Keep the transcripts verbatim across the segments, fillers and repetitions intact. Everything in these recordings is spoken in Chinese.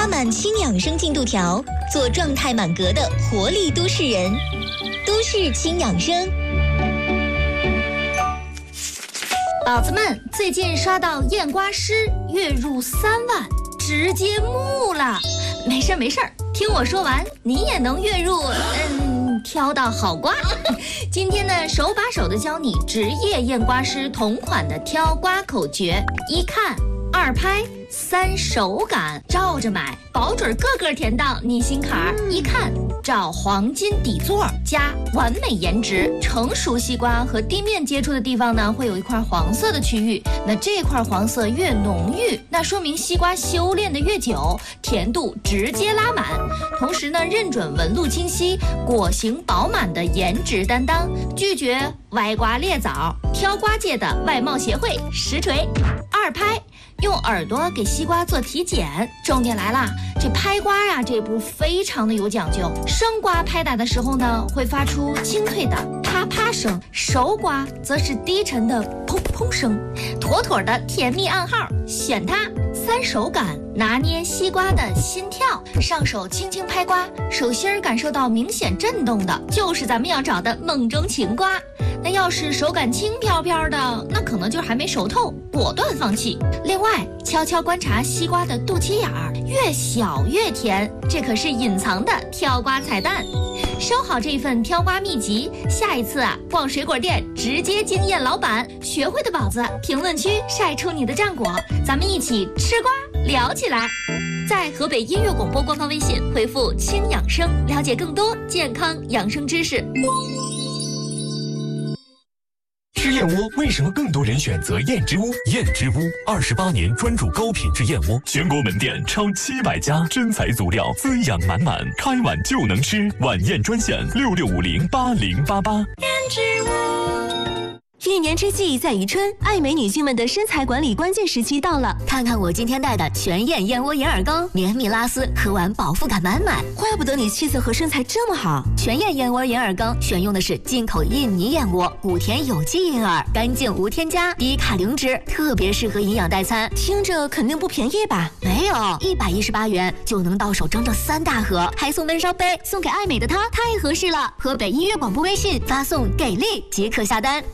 拉满轻养生进度条，做状态满格的活力都市人。都市轻养生。 宝子们，最近刷到验瓜师月入三万，直接木了。没事没事，听我说完，你也能月入嗯挑到好瓜。今天呢，手把手的教你职业验瓜师同款的挑瓜口诀：一看，二拍，三手感，照着买，保准个个填到你心坎儿。一看，找黄金底座加完美颜值。成熟西瓜和地面接触的地方呢，会有一块黄色的区域，那这块黄色越浓郁，那说明西瓜修炼的越久，甜度直接拉满。同时呢，认准纹路清晰、果形饱满的颜值担当，拒绝歪瓜裂枣。挑瓜界的外貌协会实锤。二拍，用耳朵给西瓜做体检。重点来啦，这拍瓜呀、啊，这步非常的有讲究。生瓜拍打的时候呢，会发出清脆的啪啪声；熟瓜则是低沉的砰砰声，妥妥的甜蜜暗号，选它。三手感，拿捏西瓜的心跳，上手轻轻拍瓜，手心儿感受到明显震动的，就是咱们要找的梦中情瓜。那要是手感轻飘飘的，那可能就还没熟透，果断放弃。另外，悄悄观察西瓜的肚脐眼儿，越小越甜，这可是隐藏的挑瓜彩蛋。收好这份挑瓜秘籍，下一次啊，逛水果店直接惊艳老板。学会的宝子，评论区晒出你的战果，咱们一起吃瓜聊起来。在河北音乐广播官方微信回复轻养生，了解更多健康养生知识。 吃燕窝为什么更多人选择燕之屋？燕之屋二十八年专注高品质燕窝，全国门店超七百家，真材足料，滋养满满，开碗就能吃。晚宴专线六六五零八零八八。 燕之屋。 一年之计在于春，爱美女性们的身材管理关键时期到了。 看看我今天带的全燕燕窝银耳羹，绵密拉丝，喝完饱腹感满满。 怪不得你气色和身材这么好。 全燕燕窝银耳羹选用的是进口印尼燕窝，谷田有机银耳，干净无添加，低卡零脂，特别适合营养代餐。 听着肯定不便宜吧？ 没有，一百一十八元就能到手整整三大盒，还送闷烧杯，送给爱美的她太合适了。河北音乐广播微信发送给力即可下单。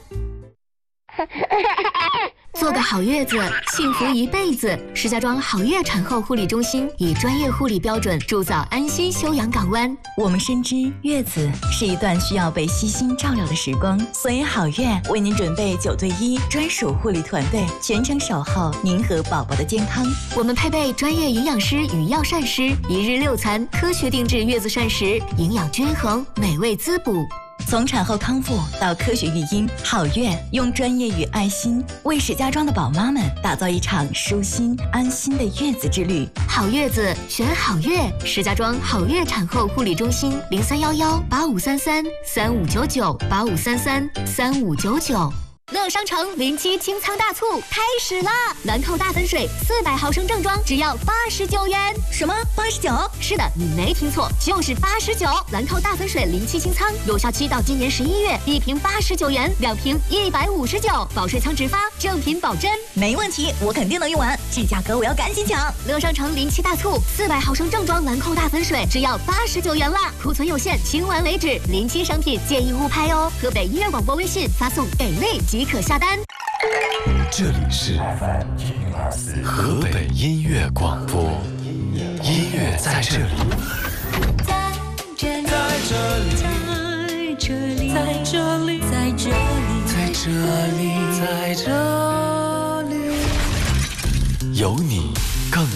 做个好月子，幸福一辈子。石家庄好月产后护理中心以专业护理标准铸造安心休养港湾。 我们深知月子是一段需要被悉心照料的时光，所以好月为您准备九对一专属护理团队，全程守候您和宝宝的健康。 我们配备专业营养师与药膳师，一日六餐，科学定制月子膳食，营养均衡，美味滋补。 从产后康复到科学育婴，好月用专业与爱心为石家庄的宝妈们打造一场舒心安心的月子之旅。 好月子选好月，石家庄好月产后护理中心零三幺幺八五三三三五九九八五三三三五九九。乐商城零七清仓大促开始啦！兰蔻大粉水四百毫升正装只要八十九元。 什么？八十九？ 是的，你没听错，就是八十九。兰蔻大粉水零七清仓有效期到今年十一月，一瓶八十九元，两瓶一百五十九，保税仓直发，正品保真。 没问题，我肯定能用完，这价格我要赶紧抢！ 乐商城零七大促，四百毫升正装兰蔻大粉水只要八十九元啦，库存有限，清完为止。零七商品建议勿拍哦。河北音乐广播微信发送给力即可下单。 这里是河北音乐广播，音乐在这里， 在这里，在这里，在这里，在这里， 在这里，在这里，有你